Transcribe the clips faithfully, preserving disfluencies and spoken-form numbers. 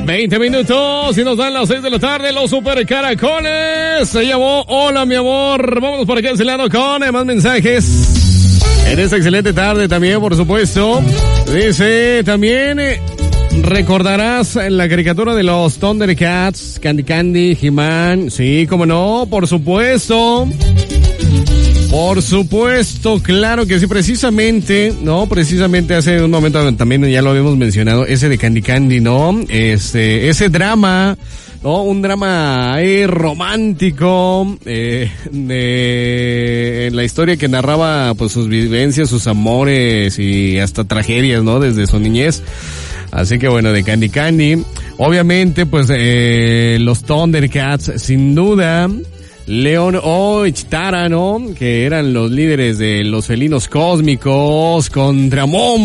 veinte minutos y nos dan las seis de la tarde. Los super caracoles se llamó Hola mi amor. Vámonos por acá lado con más mensajes en esta excelente tarde también, por supuesto. Dice también, eh, recordarás la caricatura de los Thundercats, Candy Candy, He-Man. Sí, cómo no, por supuesto. Por supuesto, claro que sí, precisamente, ¿no? Precisamente hace un momento también ya lo habíamos mencionado, ese de Candy Candy, ¿no? Este, ese drama, ¿no? Un drama ahí romántico, eh, de la historia que narraba, pues, sus vivencias, sus amores y hasta tragedias, ¿no? Desde su niñez. Así que bueno, de Candy Candy. Obviamente, pues, eh, los Thundercats, sin duda. León o Chitara, ¿no? Que eran los líderes de los felinos cósmicos contra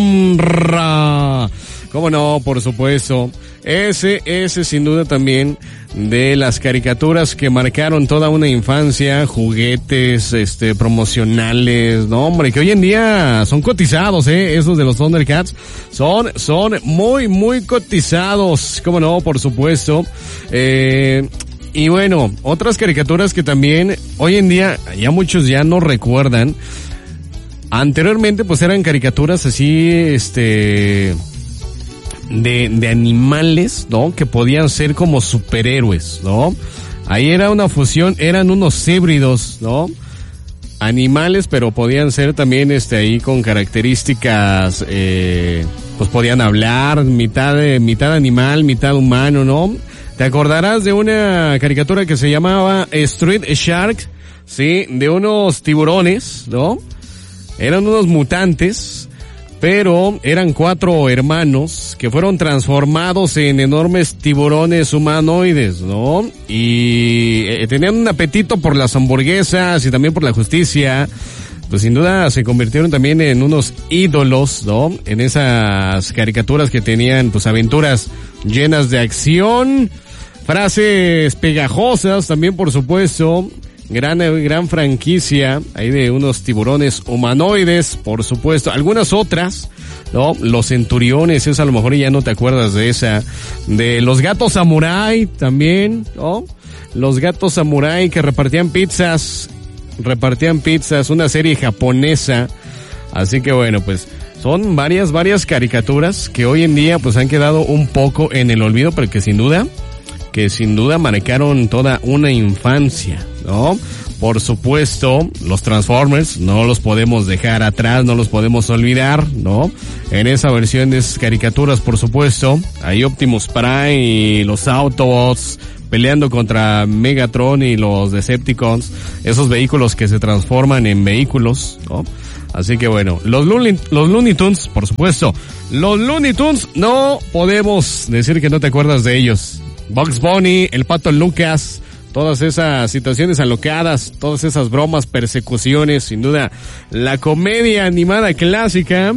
Monra. ¿Cómo no? Por supuesto. Ese, ese sin duda también de las caricaturas que marcaron toda una infancia, juguetes, este, promocionales, no hombre, que hoy en día son cotizados, eh, esos de los Thundercats, son, son muy, muy cotizados, cómo no, por supuesto, eh, y bueno, otras caricaturas que también hoy en día ya muchos ya no recuerdan. Anteriormente pues eran caricaturas así, este, de, de animales, ¿no? Que podían ser como superhéroes, ¿no? Ahí era una fusión, eran unos híbridos, ¿no? Animales, pero podían ser también, este, ahí con características, eh, pues podían hablar, mitad de, mitad animal, mitad humano, ¿no? Te acordarás de una caricatura que se llamaba Street Shark, sí, de unos tiburones, ¿no? Eran unos mutantes, pero eran cuatro hermanos que fueron transformados en enormes tiburones humanoides, ¿no? Y eh, tenían un apetito por las hamburguesas y también por la justicia. Pues sin duda se convirtieron también en unos ídolos, ¿no? En esas caricaturas que tenían, pues, aventuras llenas de acción, frases pegajosas también, por supuesto. Gran, gran franquicia ahí de unos tiburones humanoides, por supuesto. Algunas otras, ¿no? Los centuriones, esa a lo mejor ya no te acuerdas de esa. De los gatos samurái también, ¿no? Los gatos samurái que repartían pizzas. Repartían pizzas, una serie japonesa. Así que bueno, pues son varias, varias caricaturas que hoy en día pues han quedado un poco en el olvido, pero que sin duda, que sin duda marcaron toda una infancia, ¿no? Por supuesto, los Transformers no los podemos dejar atrás, no los podemos olvidar, ¿no? En esa versión de esas caricaturas, por supuesto, hay Optimus Prime y los Autobots peleando contra Megatron y los Decepticons, esos vehículos que se transforman en vehículos, ¿no? Así que bueno, los Looney, los Looney Tunes, por supuesto, los Looney Tunes no podemos decir que no te acuerdas de ellos. Bugs Bunny, el Pato Lucas, todas esas situaciones alocadas, todas esas bromas, persecuciones, sin duda, la comedia animada clásica.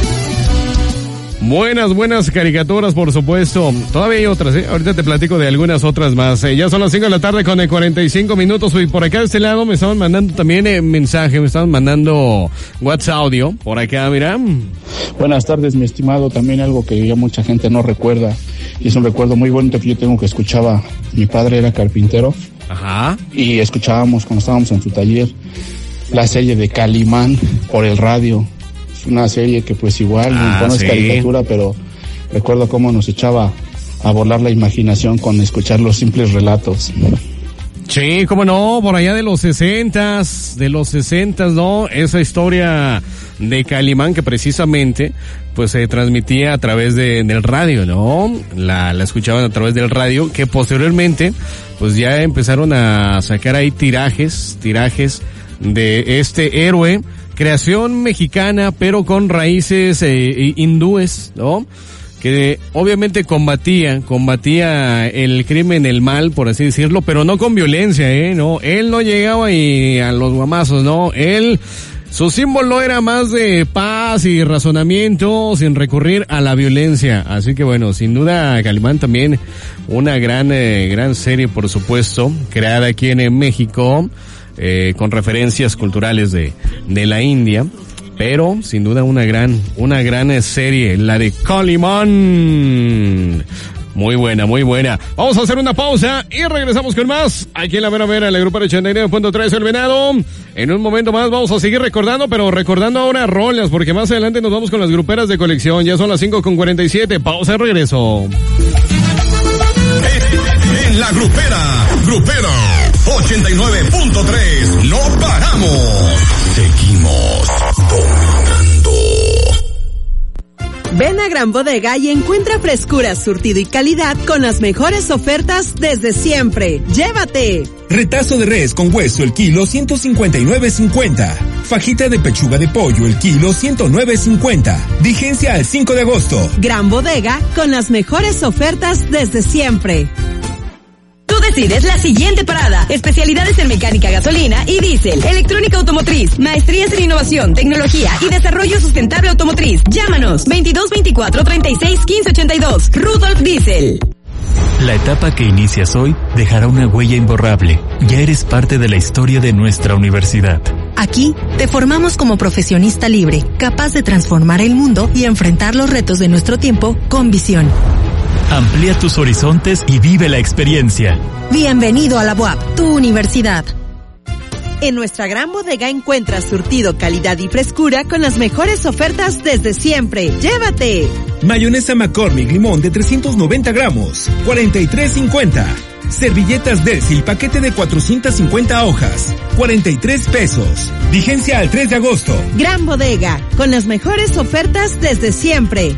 Buenas, buenas caricaturas, por supuesto. Todavía hay otras, ¿eh? Ahorita te platico de algunas otras más. Eh, ya son las cinco de la tarde con el cuarenta y cinco minutos. Y por acá de este lado me estaban mandando también eh, mensaje, me estaban mandando WhatsApp audio. Por acá, mira. Buenas tardes, mi estimado. También algo que ya mucha gente no recuerda. Y es un recuerdo muy bonito que yo tengo, que escuchaba. Mi padre era carpintero. Ajá. Y escuchábamos cuando estábamos en su taller la serie de Calimán por el radio. Una serie que pues igual ah, no es sí. caricatura, pero recuerdo cómo nos echaba a volar la imaginación con escuchar los simples relatos. Sí, cómo no, por allá de los sesentas, de los sesentas, ¿no? Esa historia de Calimán que precisamente pues se transmitía a través de, del radio, ¿no? La, la escuchaban a través del radio, que posteriormente pues ya empezaron a sacar ahí tirajes, tirajes de este héroe, creación mexicana, pero con raíces eh, hindúes, ¿no? Que obviamente combatía, combatía el crimen, el mal, por así decirlo, pero no con violencia, ¿eh? No, él no llegaba y a los guamazos, ¿no? Él, su símbolo era más de paz y razonamiento sin recurrir a la violencia. Así que bueno, sin duda Calimán también una gran, eh, gran serie, por supuesto, creada aquí en México, eh, con referencias culturales de, de la India. Pero, sin duda, una gran, una gran serie, la de Calimán. Muy buena, muy buena. Vamos a hacer una pausa y regresamos con más. Aquí en la Mera Mera, en la Grupo ochenta y nueve punto tres El Venado. En un momento más vamos a seguir recordando, pero recordando ahora rolas, porque más adelante nos vamos con las gruperas de colección. Ya son las cinco con cuarenta y siete. Pausa y regreso. En la grupera, grupera ochenta y nueve punto tres. No paramos. Seguimos dominando. Ven a Gran Bodega y encuentra frescura, surtido y calidad con las mejores ofertas desde siempre. ¡Llévate! Retazo de res con hueso el kilo ciento cincuenta y nueve cincuenta. Fajita de pechuga de pollo el kilo ciento nueve cincuenta. Vigencia al cinco de agosto. Gran Bodega con las mejores ofertas desde siempre. Tú decides la siguiente parada. Especialidades en mecánica, gasolina y diésel, electrónica automotriz, maestrías en innovación, tecnología y desarrollo sustentable automotriz. Llámanos veintidós veinticuatro treinta y seis quince ochenta y dos. Rudolf Diesel. La etapa que inicias hoy dejará una huella imborrable. Ya eres parte de la historia de nuestra universidad. Aquí te formamos como profesionista libre, capaz de transformar el mundo y enfrentar los retos de nuestro tiempo con visión. Amplía tus horizontes y vive la experiencia. Bienvenido a la U A P, tu universidad. En nuestra Gran Bodega encuentras surtido, calidad y frescura con las mejores ofertas desde siempre. ¡Llévate! Mayonesa McCormick limón de trescientos noventa gramos, cuarenta y tres cincuenta. Servilletas Delsil paquete de cuatrocientas cincuenta hojas, cuarenta y tres pesos. Vigencia al tres de agosto. Gran Bodega, con las mejores ofertas desde siempre.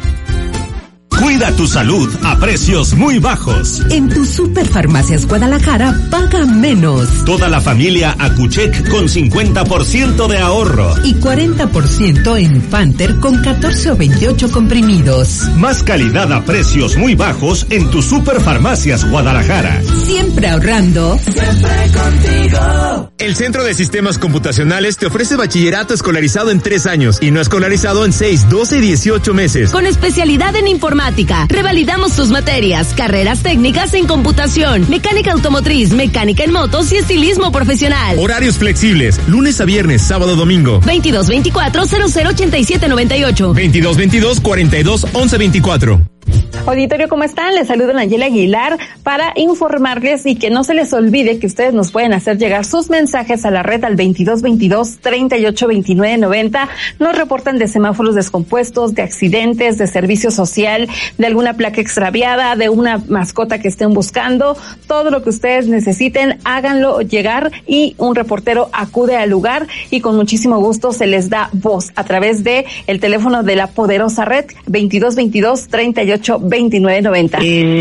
Cuida tu salud a precios muy bajos. En tu Superfarmacias Guadalajara paga menos. Toda la familia Acuchec con cincuenta por ciento de ahorro. Y cuarenta por ciento en Panther con catorce o veintiocho comprimidos. Más calidad a precios muy bajos en tu Superfarmacias Guadalajara. Siempre ahorrando. Siempre contigo. El Centro de Sistemas Computacionales te ofrece bachillerato escolarizado en tres años y no escolarizado en seis, doce y dieciocho meses. Con especialidad en informática. Revalidamos tus materias, carreras técnicas en computación, mecánica automotriz, mecánica en motos y estilismo profesional. Horarios flexibles, lunes a viernes, sábado, domingo. veintidós veinticuatro cero cero ochenta y siete noventa y ocho. veintidós veintidós cuarenta y dos once veinticuatro. Auditorio, ¿cómo están? Les saluda Nayeli Aguilar para informarles y que no se les olvide que ustedes nos pueden hacer llegar sus mensajes a la red al veintidós veintidós treinta y ocho veintinueve noventa. Nos reportan de semáforos descompuestos, de accidentes, de servicio social, de alguna placa extraviada, de una mascota que estén buscando. Todo lo que ustedes necesiten, háganlo llegar y un reportero acude al lugar y con muchísimo gusto se les da voz a través de el teléfono de la poderosa red veintidós veintidós treinta y ocho veintinueve noventa.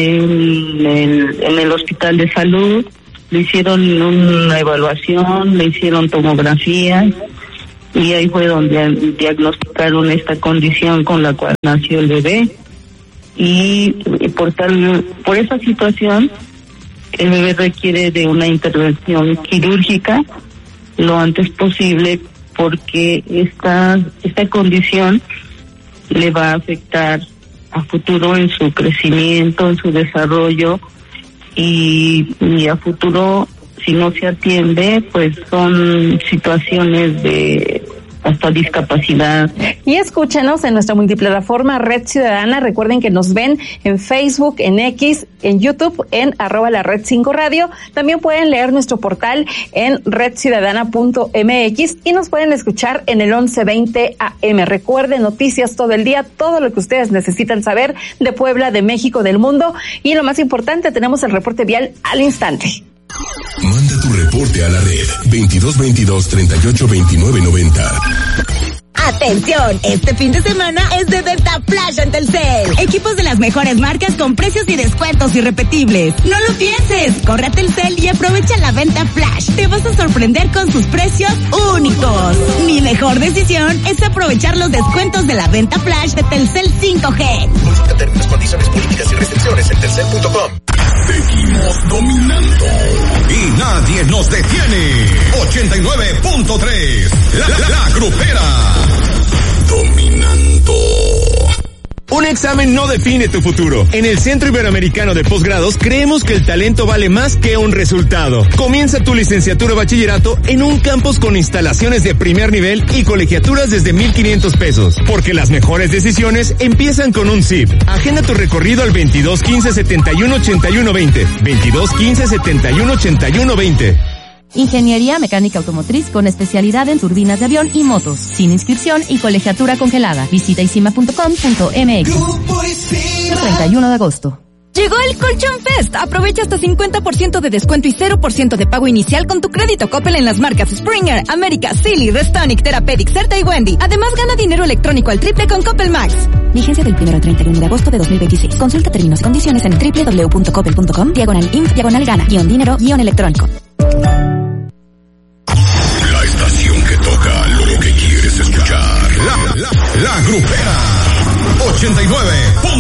En el, en el hospital de salud le hicieron una evaluación, le hicieron tomografía y ahí fue donde diagnosticaron esta condición con la cual nació el bebé y por tal por esa situación el bebé requiere de una intervención quirúrgica lo antes posible porque esta esta condición le va a afectar a futuro en su crecimiento, en su desarrollo y, y a futuro si no se atiende pues son situaciones de hasta discapacidad. Y escúchenos en nuestra multiplataforma Red Ciudadana. Recuerden que nos ven en Facebook, en X, en YouTube, en arroba la Red cinco Radio. También pueden leer nuestro portal en red ciudadana punto m x y nos pueden escuchar en el once veinte A M. Recuerden, noticias todo el día, todo lo que ustedes necesitan saber de Puebla, de México, del mundo. Y lo más importante, tenemos el reporte vial al instante. Manda tu reporte a la red veintidós veintidós treinta y ocho veintinueve noventa. Atención, este fin de semana es de Delta Flash en Telcel. Equipos de las mejores marcas con precios y descuentos irrepetibles. No lo pienses, corre a Telcel y aprovecha la venta Flash. Te vas a sorprender con sus precios únicos. Mi mejor decisión es aprovechar los descuentos de la venta Flash de Telcel cinco G. Consulta términos, condiciones, políticas y restricciones en telcel punto com. Seguimos dominando y nadie nos detiene. ochenta y nueve punto tres La, la, la grupera. Dominando. Un examen no define tu futuro. En el Centro Iberoamericano de Posgrados creemos que el talento vale más que un resultado. Comienza tu licenciatura o bachillerato en un campus con instalaciones de primer nivel y colegiaturas desde mil quinientos pesos. Porque las mejores decisiones empiezan con un C I P. Agenda tu recorrido al veintidós quince setenta y uno ochenta y uno veinte. veintidós quince setenta y uno ochenta y uno veinte. Ingeniería mecánica automotriz con especialidad en turbinas de avión y motos, sin inscripción y colegiatura congelada. Visita isima punto com punto m x. treinta y uno de agosto. Llegó el Colchón Fest. Aprovecha hasta cincuenta por ciento de descuento y cero por ciento de pago inicial con tu crédito Coppel en las marcas Springer, América, Silly, Restonic, Therapeutic, Certa y Wendy. Además, gana dinero electrónico al triple con Coppel Max. Vigencia del primero al treinta y uno de agosto de dos mil veintiséis. Consulta términos y condiciones en doble u doble u doble u punto coppel punto com, diagonal inf, diagonal gana, guión dinero, guión electrónico. La estación que toca lo que quieres escuchar. La, la, la Grupera. ochenta y nueve